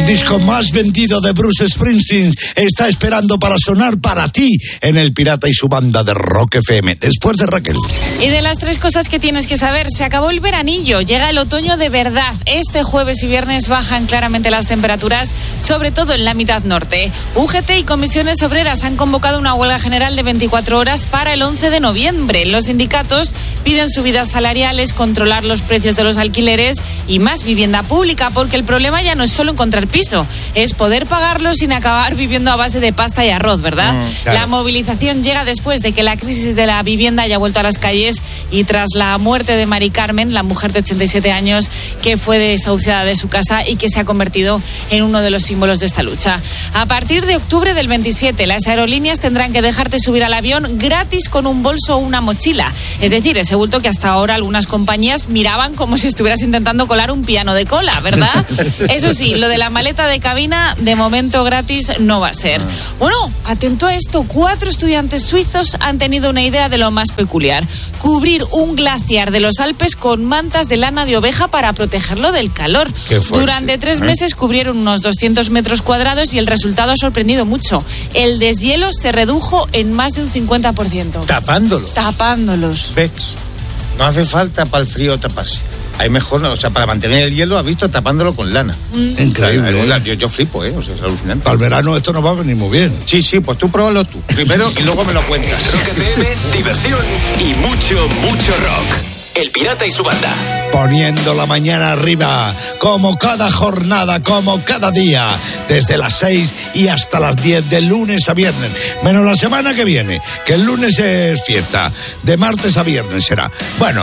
disco más vendido de Bruce Springsteen está esperando para sonar para ti en El Pirata y su banda de Rock FM. Después de Raquel. Y de las 3 cosas que tienes que saber, se acabó el veranillo, llega el otoño de verdad. Este jueves y viernes bajan claramente las temperaturas, sobre todo en la mitad norte. UGT y comisiones obreras han convocado una huelga general de 24 horas para el 11 de noviembre. Los sindicatos piden subidas salariales, controlar los precios de los alquileres y más vivienda pública, porque el problema ya no es solo encontrar piso, es poder pagarlo sin acabar viviendo a base de pasta y arroz, ¿verdad? Claro. La movilización llega después de que la crisis de la vivienda haya vuelto a las calles y tras la muerte de Mari Carmen, la mujer de 87 años que fue desahuciada de su casa y que se ha convertido en uno de los símbolos de esta lucha. A partir de octubre del 27, las aerolíneas tendrán que dejarte subir al avión gratis con un bolso o una mochila. Es decir, ese bulto que hasta ahora algunas compañías miraban como si estuvieras intentando colar un piano de cola, ¿verdad? Eso sí, lo de la maleta de cabina, de momento gratis no va a ser. Bueno, atento a esto, 4 estudiantes suizos han tenido una idea de lo más peculiar: cubrir un glaciar de los Alpes con mantas de lana de oveja para protegerlo del calor. Durante 3 meses cubrieron unos 200 metros cuadrados y el resultado ha sorprendido mucho. El deshielo se redujo en más de un 50%. Tapándolos. ¿Ves? No hace falta para el frío taparse. Hay mejor, o sea, para mantener el hielo, has visto, tapándolo con lana. Increíble. Yo flipo, o sea, es alucinante. Para el verano esto nos va a venir muy bien. Sí, pues tú pruébalo tú primero y luego me lo cuentas. Rock FM, diversión y mucho rock. El Pirata y su banda. Poniendo la mañana arriba, como cada jornada, como cada día, desde las 6 y hasta las 10, de lunes a viernes. Menos la semana que viene, que el lunes es fiesta. De martes a viernes será. Bueno.